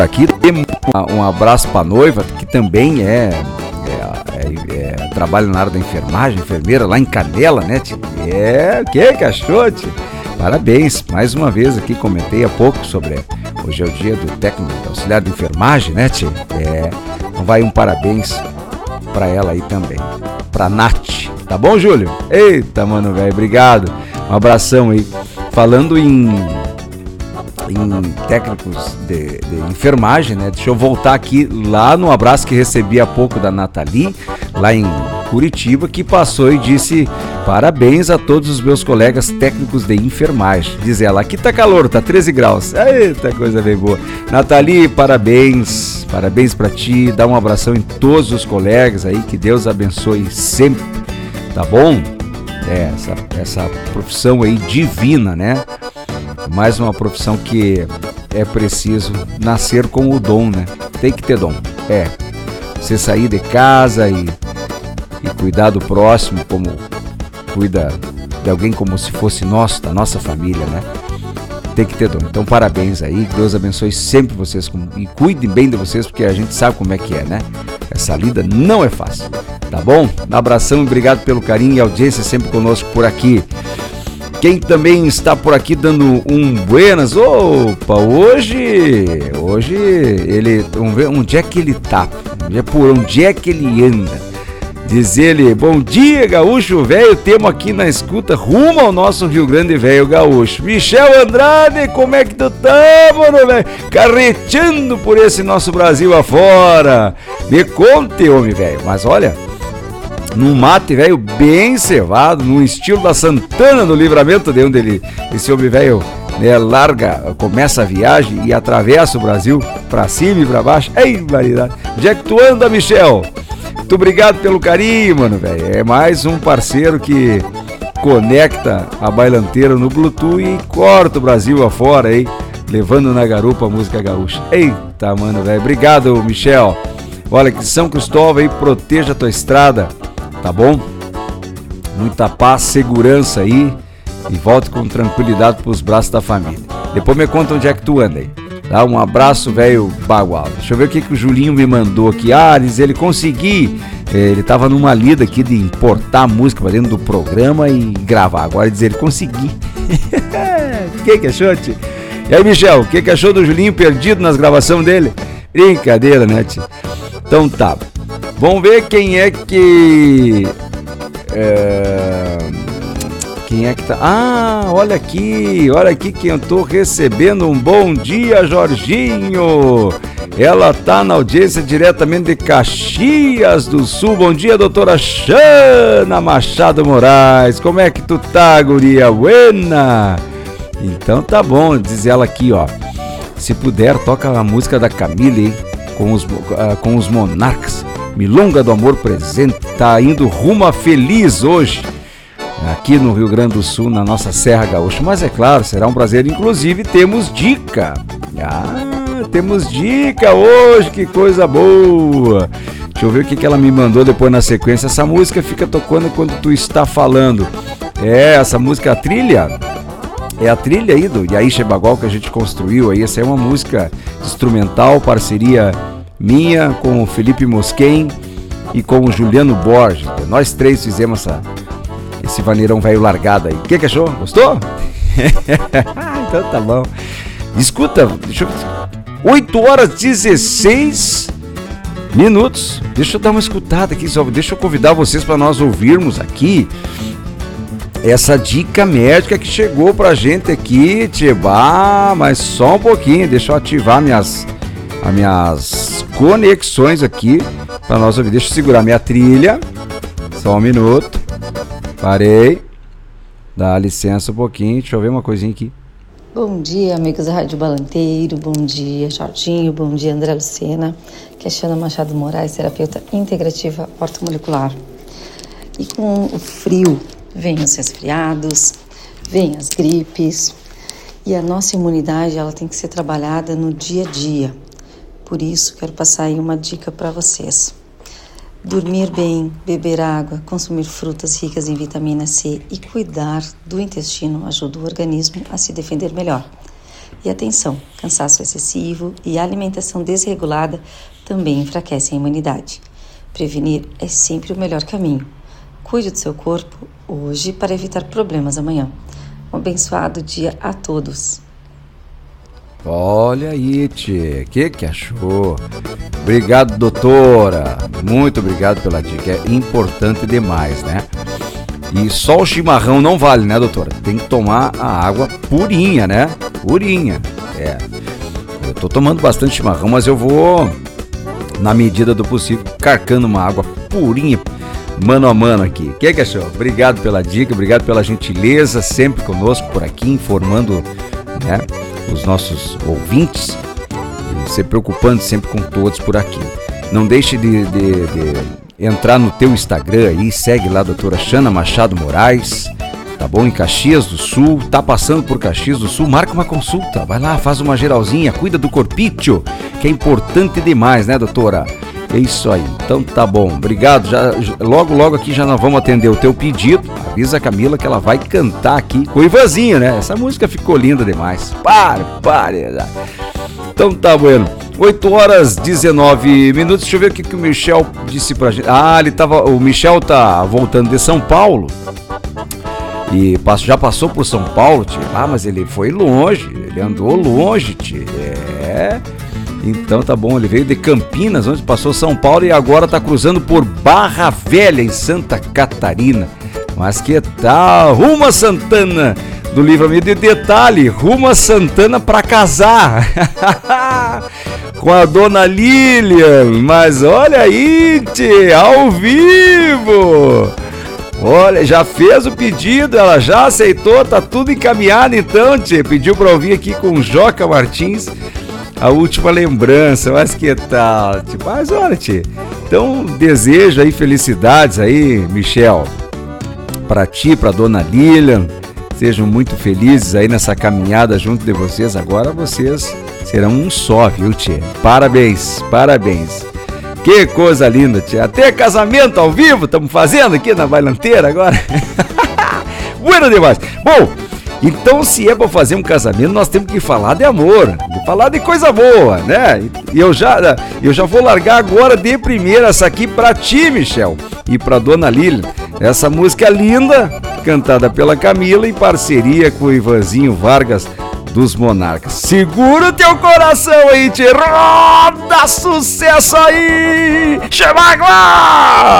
aqui temos um abraço para a noiva, que também trabalha na área da enfermagem, enfermeira lá em Canela, né, tio? O que achou, tio? Parabéns, mais uma vez aqui, comentei há pouco sobre, hoje é o dia do técnico auxiliar de enfermagem, né, tio? Então vai um parabéns para ela aí também, pra Nath, tá bom, Júlio? Eita, mano, velho, obrigado, um abração aí. Falando em técnicos de enfermagem, né? Deixa eu voltar aqui lá no abraço que recebi há pouco da Nathalie, lá em Curitiba, que passou e disse: parabéns a todos os meus colegas técnicos de enfermagem. Diz ela, aqui tá calor, tá 13 graus. Eita, coisa bem boa. Nathalie, parabéns pra ti, dá um abração em todos os colegas aí, que Deus abençoe sempre, tá bom? Essa profissão aí divina, né? Mais uma profissão que é preciso nascer com o dom, né? Tem que ter dom. Você sair de casa e cuidar do próximo como cuida de alguém como se fosse nosso, da nossa família, né? Tem que ter dom. Então, parabéns aí. Deus abençoe sempre vocês e cuide bem de vocês, porque a gente sabe como é que é, né? Essa lida não é fácil, tá bom? Um abração e obrigado pelo carinho e audiência sempre conosco por aqui. Quem também está por aqui dando um buenas, opa, hoje ele, vamos ver onde é que ele tá, onde é que ele anda. Diz ele, bom dia, gaúcho velho, temos aqui na escuta rumo ao nosso Rio Grande velho gaúcho. Michel Andrade, como é que tu tá, mano, velho? Carreteando por esse nosso Brasil afora. Me conte, homem velho, mas olha, num mate velho bem cevado, no estilo da Santana do Livramento, de onde esse homem velho, né, começa a viagem e atravessa o Brasil pra cima e pra baixo. Ei, variedade. Onde é que tu anda, Michel? Muito obrigado pelo carinho, mano, velho. É mais um parceiro que conecta a bailanteira no Bluetooth e corta o Brasil afora aí, levando na garupa a música gaúcha. Eita, mano, velho. Obrigado, Michel. Olha, que São Cristóvão aí proteja a tua estrada, tá bom? Muita paz, segurança aí e volte com tranquilidade pros braços da família. Depois me conta onde é que tu anda aí. Dá um abraço, velho bagual. Deixa eu ver o que o Julinho me mandou aqui. Diz ele, consegui. Ele tava numa lida aqui de importar música pra dentro do programa e gravar. Agora diz ele, consegui. O que achou, tio? E aí, Michel, o que achou do Julinho perdido nas gravações dele? Brincadeira, né, tio? Então tá. Vamos ver quem é que... Quem é que tá? Olha aqui quem eu tô recebendo. Um bom dia, Jorginho. Ela tá na audiência diretamente de Caxias do Sul. Bom dia, doutora Xana Machado Moraes. Como é que tu tá, guria? Buena. Então tá bom, diz ela aqui, ó. Se puder, toca a música da Camille, hein? Com os Monarcas. Milonga do Amor Presente. Tá indo rumo a Feliz hoje, aqui no Rio Grande do Sul, na nossa Serra Gaúcha. Mas é claro, será um prazer. Inclusive temos dica. Temos dica hoje, que coisa boa. Deixa eu ver o que ela me mandou depois na sequência. Essa música fica tocando quando tu está falando. Essa música, a trilha, é a trilha aí do Yaíche Bagual que a gente construiu aí. Essa é uma música instrumental, parceria minha com o Felipe Mosquen e com o Juliano Borges. Nós três fizemos esse vaneirão velho largado aí. O que achou? Gostou? Então tá bom. Escuta, deixa eu... 8h16. Deixa eu dar uma escutada aqui, só deixa eu convidar vocês para nós ouvirmos aqui essa dica médica que chegou pra gente aqui, mas só um pouquinho, deixa eu ativar as minhas conexões aqui para nós ouvir. Deixa eu segurar minha trilha, só um minuto, parei, dá licença um pouquinho, deixa eu ver uma coisinha aqui. Bom dia, amigos da Rádio Balanteiro, bom dia, Jorginho, bom dia, André Lucena, que é Xana Machado Moraes, terapeuta integrativa ortomolecular. E com o frio, vem os resfriados, vem as gripes, e a nossa imunidade ela tem que ser trabalhada no dia a dia. Por isso, quero passar aí uma dica para vocês. Dormir bem, beber água, consumir frutas ricas em vitamina C e cuidar do intestino ajuda o organismo a se defender melhor. E atenção, cansaço excessivo e alimentação desregulada também enfraquecem a imunidade. Prevenir é sempre o melhor caminho. Cuide do seu corpo hoje para evitar problemas amanhã. Um abençoado dia a todos. Olha aí, tchê, que achou? Obrigado, doutora. Muito obrigado pela dica. É importante demais, né? E só o chimarrão não vale, né, doutora? Tem que tomar a água purinha, né? Purinha. Eu tô tomando bastante chimarrão, mas eu vou, na medida do possível, carcando uma água purinha, mano a mano aqui. Que achou? Obrigado pela dica, obrigado pela gentileza, sempre conosco por aqui, informando, né, os nossos ouvintes e se preocupando sempre com todos por aqui. Não deixe de entrar no teu Instagram aí, segue lá a doutora Xana Machado Moraes, tá bom? Em Caxias do Sul, tá passando por Caxias do Sul, marca uma consulta, vai lá, faz uma geralzinha, cuida do corpício, que é importante demais, né, doutora? É isso aí, então tá bom, obrigado, logo aqui já nós vamos atender o teu pedido, avisa a Camila que ela vai cantar aqui com o Ivanzinho, né? Essa música ficou linda demais, pare, então tá bueno. 8h19, deixa eu ver o que o Michel disse pra gente. O Michel tá voltando de São Paulo e já passou por São Paulo, tio. Mas ele foi longe, ele andou longe, tio. Então tá bom, ele veio de Campinas, onde passou São Paulo e agora tá cruzando por Barra Velha, em Santa Catarina. Mas que tal? Rumo a Santana do Livramento. E detalhe, rumo a Santana pra casar com a dona Lilian. Mas olha aí, tchê, ao vivo. Olha, já fez o pedido, ela já aceitou, tá tudo encaminhado então, tchê. Pediu pra ouvir aqui com o Joca Martins a última lembrança, mas que tal? Tchê? Mas olha, tchê, então desejo aí felicidades aí, Michel, pra ti, pra dona Lilian. Sejam muito felizes aí nessa caminhada junto de vocês. Agora vocês serão um só, viu, tchê? Parabéns. Que coisa linda, tchê. Até casamento ao vivo estamos fazendo aqui na Bailanteira agora. Bueno demais. Bom, então se é para fazer um casamento, nós temos que falar de amor, de falar de coisa boa, né? E eu já vou largar agora de primeira essa aqui para ti, Michel, e para dona Lilian. Essa música linda, cantada pela Camila em parceria com o Ivanzinho Vargas dos Monarcas. Segura o teu coração aí, tchê. Roda sucesso aí! Chama agora!